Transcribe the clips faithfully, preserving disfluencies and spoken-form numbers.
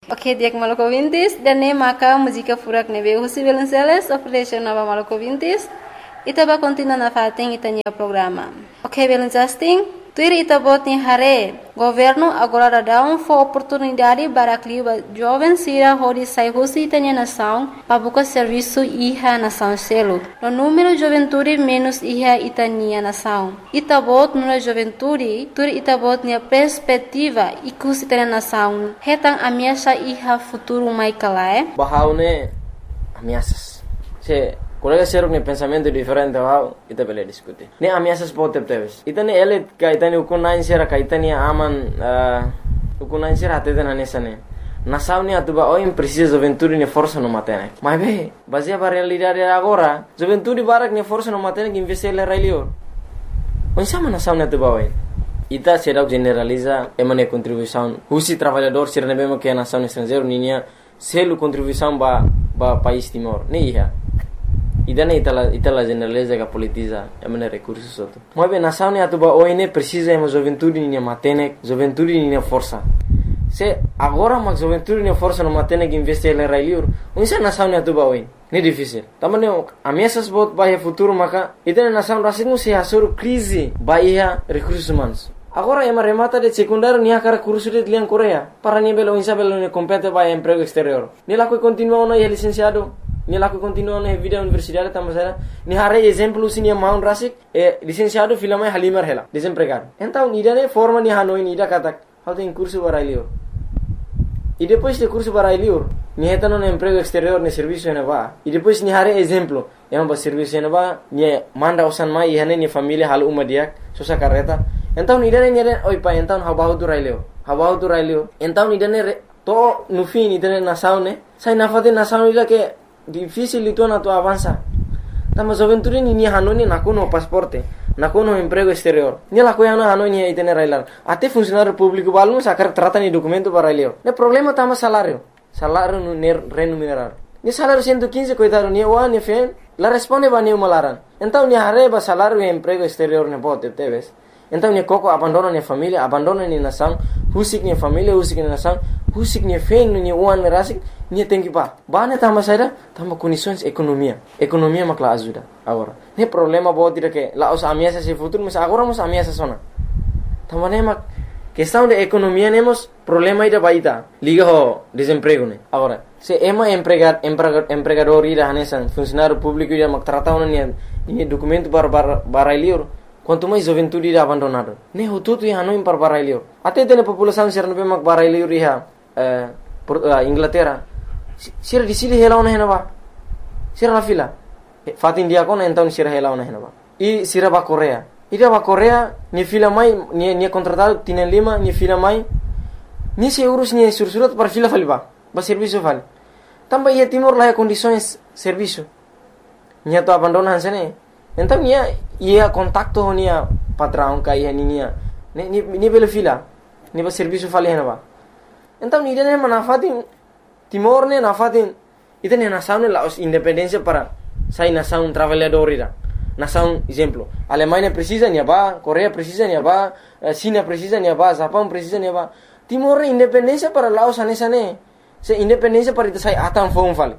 Ok, dia que maluco vintis, dan ne maka música furak nebe husi Belenceles, operation nova maluco vintis, itaba continua na fating itanya programa. Ok, Belencasting, tuir itabot ni hare, governo agora dá um for oportunidade para clima jovem sira hori sai husi itanya nação, para buscar serviço iha nação selo. No número de juventude menos iha itania nação. Itabot no juventude, tuir itabot ni perspectiva ikus itanya nação. Hetang ameaça iha futuro mai kalae. Bahaune ameaças. Se colega seruk ne pensamento diferente wow, ita bele diskuti. Ne ameaças pote teves. Ita ne ele kaitani ukunain sera kaitani aman uh, ukunain sera atete na nesane. Nação ne atuba oim precisa juventude ne força no matene. Mas be, baseia para realidade agora, juventude barak ne força no matene que investir le railio. Onsama nação ne atuba oim. Ita será generaliza emane contribuição. Husi trabalhador sera nebema que a nação estrangeiro ninia selo contribuição ba ba país Timor. Ne iha. Idana itala itala generaliza que politiza emane recursos outro. Mas bem, nação ne atuba oine precisa ema juventude ninia matene, juventude ninia força. Se agora mas juventude ninia força no matene que investir le railio. Unsa nação ne atuba oine. Ne difícil. Tamane ameaças bot bahia futuro maka idana nação rasingu se hasur crise bahia recursos humanos. Agora ema remata de secundário nia cara curso de lian Coreia para ni belo insa belo ne compete bahia emprego exterior. Ni la que continua no é licenciado. Ni la que continua na vida universidade tamasera ni hare exemplo sinia maun rasik e licenciado filama halimar hela desempregado. Então idane forma ni hanoi ni ida katak how tem curso barailio. E depois de curso barailio ni etano no emprego exterior ne serviço ne va. E depois ni hare exemplo ema ba serviço ne va ni manda osan mai hane ni família hal uma dia sosa carreta. Então idane ni oi pa então how bahu tu railio. How bahu tu railio. Então idane to no fim idane nação ne sai na fate nação ida que difícil itu na tu avança. Tama juventude ni ni hanoni na kono pasporte, na kono emprego exterior. Ni la coia na hanoni aí tener railar. Até funcionário público balmo sacar trata ni documento para railio. Ne problema tama salário. Salário no remunerado. Ni salário cento e quinze coitado ni wa ni fen, la responde ba ni malaran. Então ni arreba salário e emprego exterior ne bote teves. Então ni coco abandona ni família, abandona ni nação, husik ni família, husik ni nação, husik ni fen ni uan rasik. Ni tem que pá. Bane tama saída, tama condições economia. Economia makla ajuda agora. Ne problema bo tira que lá os ameaças se futuro, mas agora mos ameaças sona. Tama ne mak questão de economia nemos problema ida baita. Liga ho desemprego ne. Agora, se ema empregar empregador ida hanesan funcionário público ida mak trata ni ni documento para para lior. Quanto mais juventude ida abandonado. Ne ho tudo ia não para para lior. Até tem população ser no mak para lior ia eh Inglaterra. Sira di sini hela ona henaba. Sira la fila. Fat India kon então sira hela ona henaba. E sira ba Coreia. Ida ba Coreia ni fila mai ni ni contratado tienen lima ni fila mai. Ni se urus ni sursurat para fila faliba. Ba serviço fal. Tamba ia Timor la condições serviço. Nia to abandonan sene. Então ia ia contacto nia patrão ka ia nia. Ni ni ni bela fila. Ni ba serviço fal henaba. Então ni dene manafatin Timor ne nafatin itene nação ne laos independência para sai nação trabalhador ira. Nação exemplo, Alemanha precisa ni ba, Coreia precisa ni ba, China precisa ni ba, Japão precisa ni ba. Timor independência para laos anesa ne. Se independência para ita sai atan fon fal.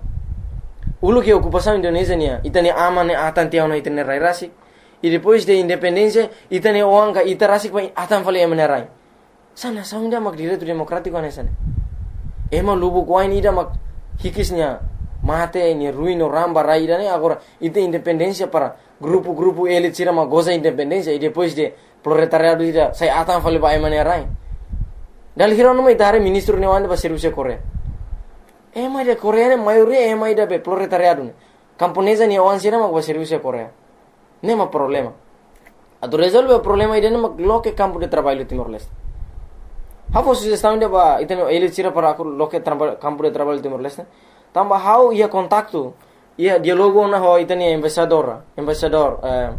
Ulu que ocupação Indonésia nia, itane aman ne atan tiao na itane rai rasik. E depois de independência itane oanga ita rasik pa atan fal emane rai. Sa nação dia mak direito democrático anesa ne. Ema lubu kuain ida mak hikisnya mate ni ruino ramba raida ne agora ite independência para grupo-grupo elit sira mak goza independência e depois de proletariado ida sai atan fale ba emane rai. Dal hirono mai dare ministro ne wande ba serviço Coreia. Ema de Coreia ne maioria ema ida be proletariado ne. Camponesa ni wan sira mak ba serviço Coreia. Nema problema. Ado resolve o problema ida ne mak loke campo de trabalho Timor-Leste. How sugestão de ba iteno ele tira para aku loke campo de trabalho Timor-Leste. Tamba how ia contacto ia dialogo na ho iteni embaixador, embaixador eh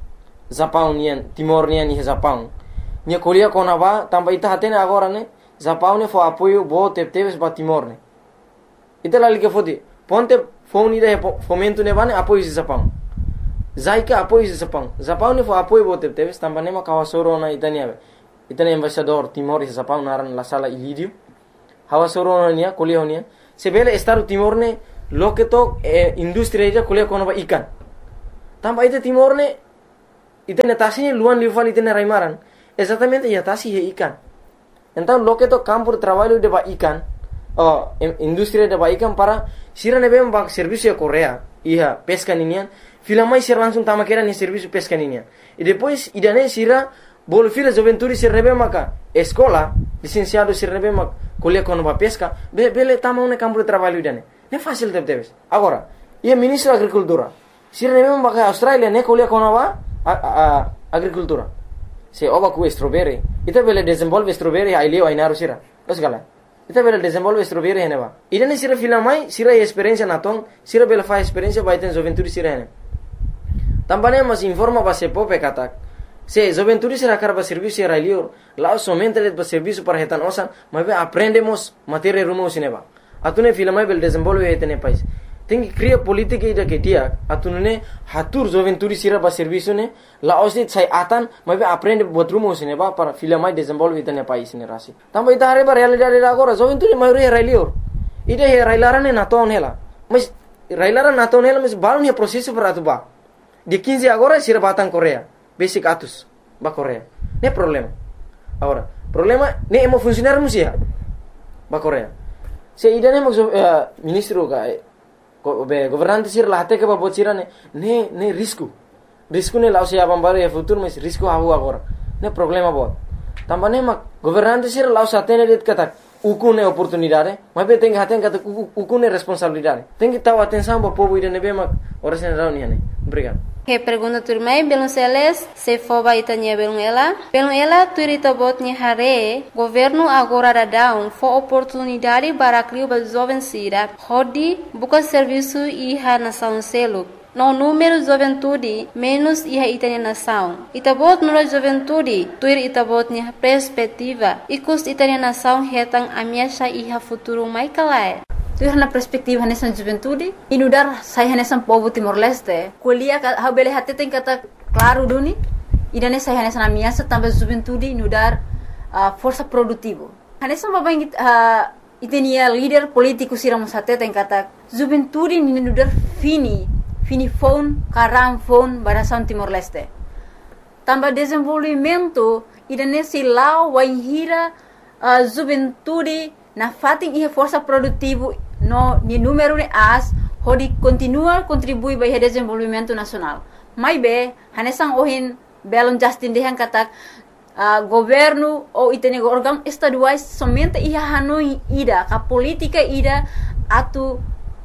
Japão nian Timor nian ni Japão. Nia kolia kona ba tamba ita hatene agora ne Japão ne fo apoio bo teves ba Timor ne. Ita lali ke fodi ponte phone ida fomento ne bane apoio de Japão. Zaika apoio de Japão. Japão ne fo apoio bo teves tamba ne ma kawasoro na itania. Itani embaixador Timor e Japão naran la sala Ilírio. hawa soro nia kuliah nia sebele Estado Timor ne loke to eh, industri aja kuliah kono ba ikan tamba ite Timor ne ite netasi luan liuval ite raimaran exatamente ya tasi he ikan então loke to campo de trabalho de ba ikan oh industri de ba ikan para sira nebe ba serviço Korea iya pesca ninian filamai sira langsung tama kera ni serviço pesca ninian e depois idane sira bol fila juventude sira nebe maka escola licenciado sira nebe mak kuliah kono ba pesca be bele tama un campo de trabalho idane ne fácil de debes agora ia ministro agricultura sira nebe maka Australia ne kuliah kono ba a, a, agricultura se oba ku strawberry ita bele desenvolve strawberry ai leo ai naru sira os gala ita bele desenvolve strawberry hene ba idane sira filamai sira experiência naton sira bele fa experiência ba iten juventude sira hene tambane mas informa ba se pope katak se juventude sira karba serviço era lior lá somente le ba serviço para retan osan mas aprendemos matéria rumo sineba atune filamai bele desenvolve etene país tem que criar política ida que dia atune hatur juventude sira ba serviço ne la osit sai atan mas aprende buat rumo sineba para filamai desenvolve etene país ne rasi tamba ita hare ba realidade agora juventude maioria era lior ida he railarane naton hela mas railaran naton hela mas balon he processo para atuba de quinze agora sira batang Korea basic atus ba Korea ne problema agora problema ne emo funcionar musia ba Korea se ida ne mo uh, ministro ka be governante sira lahate ke ba bocira ne ne ne risco risco ne lausia bambare e futuro mas risco havu agora ne problema bot tambane ma governante sira lausa tene det kata ukune oportunidade mas be tem haten kata ukune responsabilidade tem que tahu atenção ba povo ida ne be ma ora sen rauni ne obrigado. Que pergunta turmai belum seles se foba itanya belum ela belum ela turita botnya hare governo agora dadão fo oportunidade para criar ba jovem sira hodi buka serviço iha nação selo no número juventude menos iha itanya nação itabot nura juventude tuir itabotnya perspectiva ikus itanya nação hetang amiasha iha futuro mai kalai tu na perspektiva nessa juventude inudar sai nessa povo Timor-Leste kuliah ha bele hate tem kata claro duni idane sai nessa na minha também juventude inudar uh, força produtivo nessa baba uh, itenia líder político siramos hate tem kata juventude inudar fini fini phone karang phone barasan Timor-Leste também desenvolvimento idane si lau waihira uh, juventude na fating ia força produtivo no ni número ne as hodi continua contribui para o desenvolvimento nacional mai be hanesang ohin belon justin dehan katak uh, governo ou itene órgão estaduais somente ia hanoi ida ka política ida atu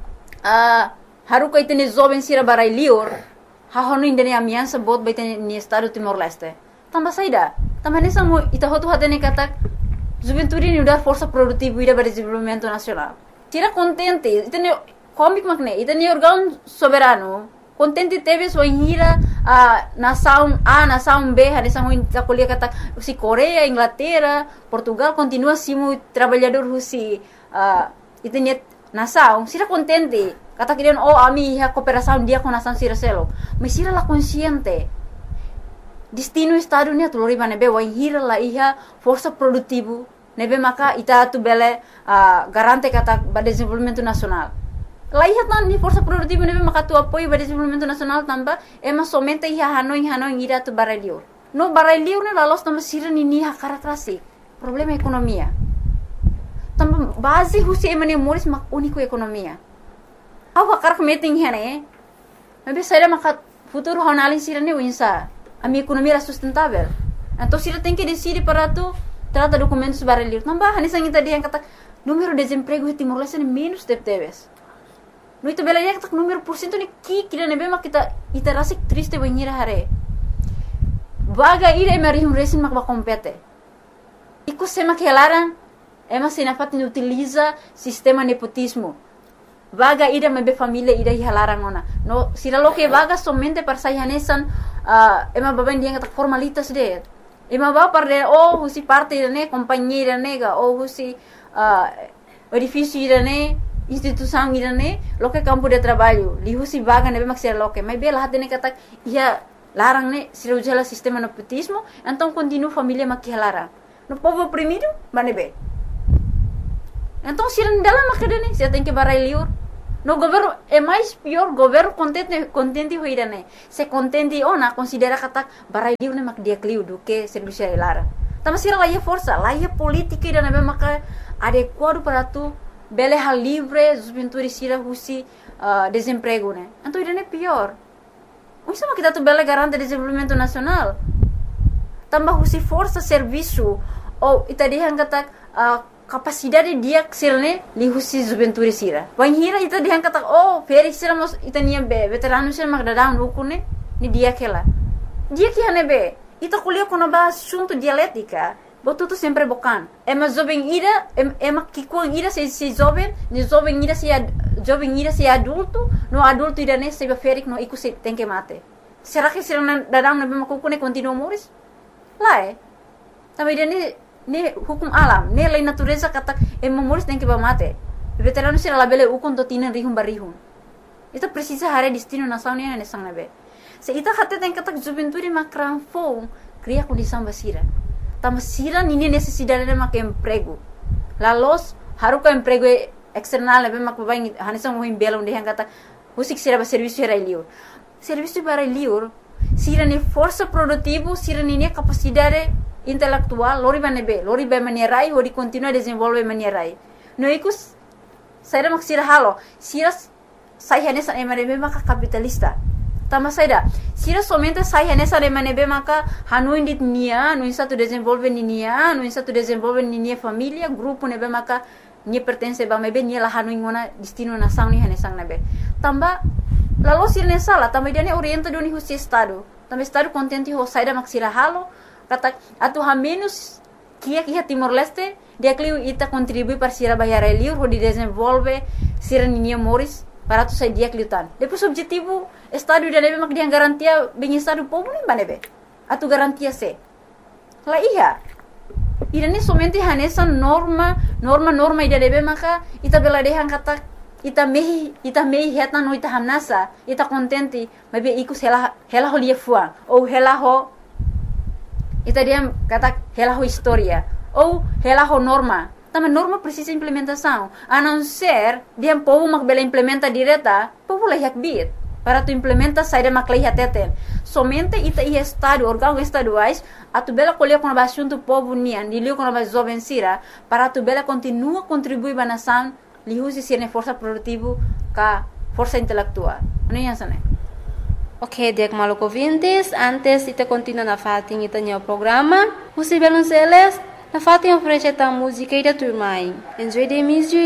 uh, haruka itene jovem sira barai lior ha hanoi indene amiansa bot baitene ni estado Timor-Leste tamba saida tamba hanesang mo ita hotu hatene katak juventude ni udar força produtiva ida para desenvolvimento nacional tira contente itene comic makne itene órgão soberano contente teve sua hira a nação A nação B hanesang ta kuliah kata si Korea Inglaterra Portugal continua simu trabalhador husi uh, itene nação sira contente kata kirian oh ami ha cooperação dia com nação sira selo mas sira la consciente destino estado ni atulori banebe wa hira la iha força produtivo nebe maka ita tu bele uh, garante kata ba desenvolvimento nacional la iha tan ni força produtivo nebe maka tu apoio ba desenvolvimento nacional tamba ema somente iha hanoi hanoi ira tu barelio no barelio ne la los tamba sira ni ni ha karakteristik problema ekonomia tamba base husi emane moris mak unico ekonomia awa karak meeting hene nebe saira maka futuro honalin sira ni winsa a minha economia era sustentável. Então, se ele tem que decidir para tu, trata documentos barulhos. Não vai, nessa gente dia kata número de desemprego em Timor-Leste é menos de teves. No itu bela dia kata número por cento ni ki kira nebe mak kita ita rasik triste banhira hare. Vaga ira emari um resin mak ba compete. Iku sema que laran, ema sinafat ni utiliza sistema nepotismo. Vaga ida mebe família ida hilarang ona. No sira lo que vaga somente para sai hanesan uh, ema baban dia kata formalitas de. Ema ba par de oh husi parte ne companhia nega oh husi uh, edifício ne instituição ne lo que campo de trabalho. Li husi vaga nebe mak sira lo que mai bela hatene kata ia larang ne sira ujala sistema nepotismo, então continua família mak hilarang. No povo oprimido, banebe. Então, se não dela macadane, você tem que barai liur. No governo é mais pior, governo contente contente hoira né. Se contente ona considera kata barai liur né mak dia kliu do que serviço é lara. Tama sira lá força, lá é política ida né maka adequado para tu bele hal livre, juventude sira husi uh, desemprego né. Então ida né pior. O sama kita tu bele garante desenvolvimento nacional. Tambah husi força serviço ou ita dia kata uh, capacidade dia serne li husi juventude sira. Wan hira ita dia kata oh feri sira mos ita nia be veterano sira mak dadang ukune ni dia kela. Dia que hane be ita kuliah kono ba assunto dialética. Botu tu sempre bokan. Ema jovem ira ema kikuang ira se se jovem, ni jovem ira se jovem ira se adulto, no adulto ira ne se ferik no iku se tem que mate. Será que sira dadang na be makukune continua moris? Lá é. Também ira ne ne hukum alam, ne lei natureza kata ema moris tem que ba mate. Veterano sira labele ukon to tinan rihum barihum. Ita precisa hare destino nação ne ne sang nabe. Se ita hatte tem kata juventude makran fo cria condição basira. Tama sira nini necessidade de mak emprego. La los haruka emprego external be mak babai hanisang mo himbela onde hang kata husik sira ba serviço era liur. Serviço para liur sira ni força produtivo, sira ni capacidade intelectual, lori banebe, lori ba manierai ori continua desenvolve manierai. No ikus saira mak sira halo, sira sai hanesa emanebe mak capitalista. Tama saida, sira somente sai nessa de manebe maka hanu indit nia, no insa tu desenvolve nia, no insa tu desenvolve nia família, grupo nebe maka ni pertence ba mebe ni la hanu ingona destino nação ni hanesang nebe. Tamba lalu sira nessa la, tamba dia ne orienta do ni husi estado. Tamba estado contente ho saida mak sira halo, kata atu ha menos kia kia Timor Leste, dia kliu ita contribui para sira bayar liur ho di desenvolve sira nia moris. Para tu sai dia kliutan. Depois objetivo estado da nebe mak dia garantia bem estado povo nem banebe. Atu garantia se. La iya. Ida ni somente hanesa norma, norma norma ida nebe maka ita bela dehan kata ita mehi ita mehi heta no ita hamnasa, ita contente, mebe ikus hela hela ho lia fuang ou hela ho ita dia kata hela ho historia ou hela ho norma. Também norma precisa implementação. A não ser, dia povo mak bela implementa direta, povo lehiak bit. Para tu implementa sai de mak lehiak teten. Somente ita ia estado, órgãos estaduais, a tu bela colher com a assunto povo nian, de liu com a jovem sira, para tu bela continua contribuir para a nação, li usi sirne força produtivo ka força intelectual. Não é isso, né? Ok, dek maluco ouvintes, antes ita continua na fatin ita nyo programa, usi belon seles, na fatin oferece ta música e da turma. Enjoy the music.